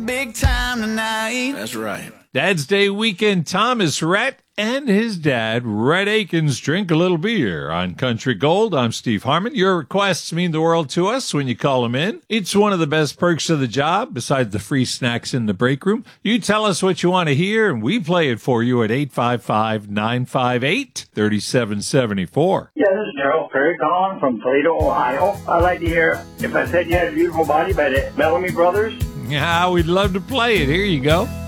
big time tonight. That's right. Dad's Day weekend, Thomas Rhett and his dad, Rhett Akins, drink a little beer on Country Gold. I'm Steve Harmon. Your requests mean the world to us when you call them in. It's one of the best perks of the job, besides the free snacks in the break room. You tell us what you want to hear, and we play it for you at 855-958-3774. Yeah, this is Gerald Perry calling from Toledo, Ohio. I'd like to hear If I Said You Had a Beautiful Body by the Bellamy Brothers. Yeah, we'd love to play it. Here you go.